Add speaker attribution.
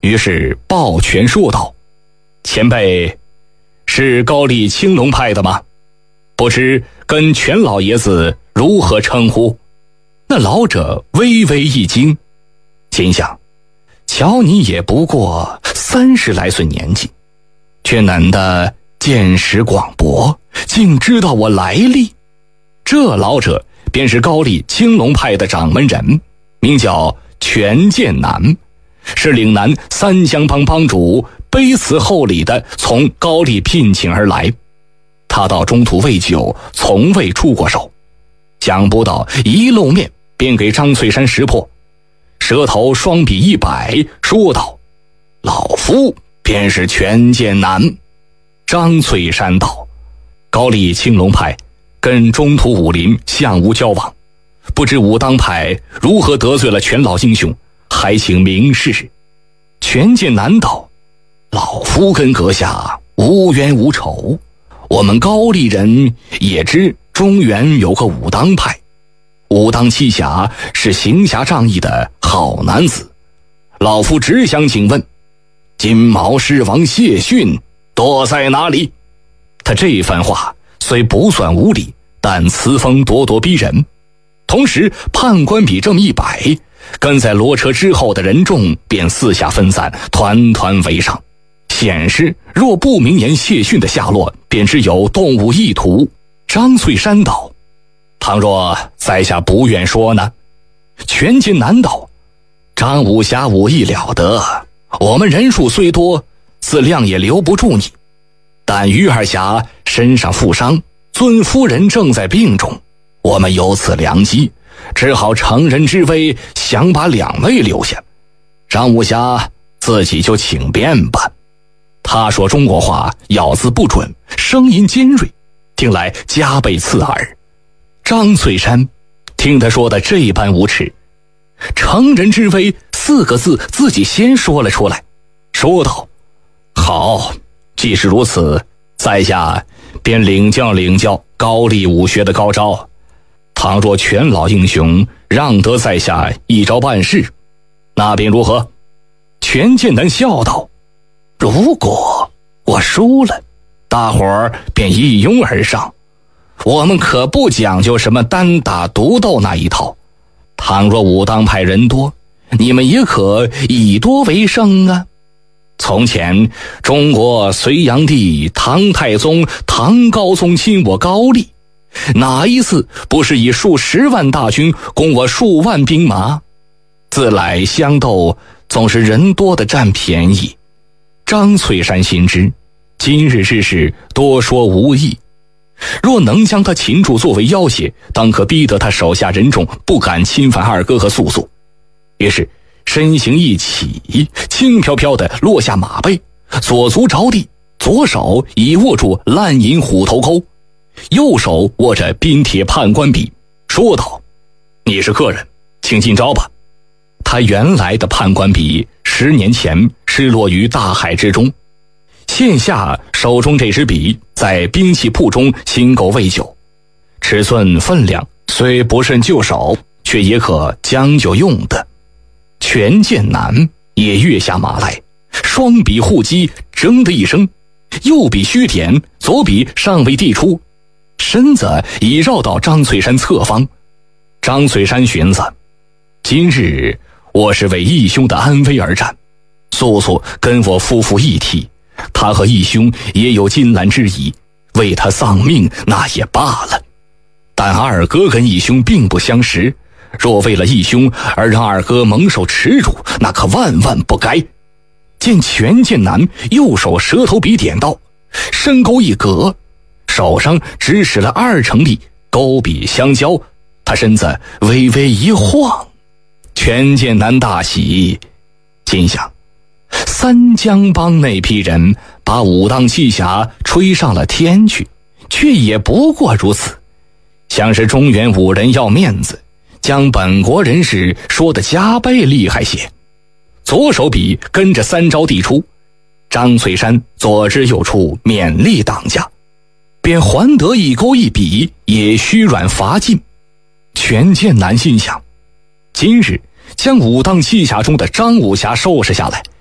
Speaker 1: 于是抱拳说道：前辈是高丽青龙派的吗？不知跟全老爷子如何称呼？那老者微微一惊，心想，瞧你也不过30来岁年纪，却嫩得见识广博，竟知道我来历。这老者便是高丽青龙派的掌门人，名叫全剑南，是岭南三江帮帮主，卑辞厚礼的从高丽聘请而来。他到中途未久，从未出过手，想不到一露面便给张翠山识破，舌头双笔一摆，说道：老夫便是全剑南。张翠山道：高丽青龙派跟中途武林相无交往，不知武当派如何得罪了全老英雄，还请明示。全剑南道：老夫跟阁下无冤无仇，我们高丽人也知中原有个武当派，武当七侠是行侠仗义的好男子，老夫只想请问，金毛狮王谢逊躲在哪里？他这番话虽不算无理，但词风咄咄逼人。同时判官笔这么一摆，跟在骡车之后的人众便四下分散，团团围上，显示若不明言谢逊的下落，便只有动物意图。张翠山道：倘若在下不愿说呢？全剑南道：张武侠武艺了得，我们人数虽多，自量也留不住你，但于二侠身上负伤，尊夫人正在病中，我们有此良机，只好乘人之危，想把两位留下。张武侠自己就请便吧。他说中国话咬字不准，声音尖锐，听来加倍刺耳。张翠山听他说的这般无耻，乘人之危4个字自己先说了出来，说道：好，既是如此，在下便领教高丽武学的高招，倘若全老英雄让得在下一招半式，那便如何？全剑南笑道：如果我输了，大伙儿便一拥而上，我们可不讲究什么单打独斗那一套，倘若武当派人多，你们也可以多为胜啊。从前中国隋炀帝、唐太宗、唐高宗侵我高丽，哪一次不是以数10万大军攻我数万兵马？自来相斗，总是人多的占便宜。张翠山心知今日之事多说无益，若能将他擒住作为要挟，当可逼得他手下人众不敢侵犯二哥和素素。于是身形一起，轻飘飘地落下马背，左足着地，左手已握住烂银虎头钩，右手握着冰铁判官笔，说道：你是客人，请进招吧。他原来的判官笔10年前失落于大海之中，现下手中这支笔在兵器铺中新购未久，尺寸分量虽不甚就手，却也可将就用的。全剑南也跃下马来，双笔互击，铮的一声，右笔虚点，左笔尚未递出，身子已绕到张翠山侧方。张翠山寻思，今日我是为义兄的安危而战，素素跟我夫妇一体，他和义兄也有金兰之谊，为他丧命那也罢了，但二哥跟义兄并不相识，若为了义兄而让二哥蒙受耻辱，那可万万不该。见全剑南右手舌头笔点到，深勾一格，手上只使了2成力，勾笔相交，他身子微微一晃。全剑南大喜，心想三江帮那批人把武当七侠吹上了天去，却也不过如此，像是中原武人要面子，将本国人士说得加倍厉害些。左手笔跟着3招递出，张翠山左支右出，勉力挡下，便还得一勾一笔，也虚软乏尽。全剑南心想，今日将武当七侠中的张武侠收拾下来，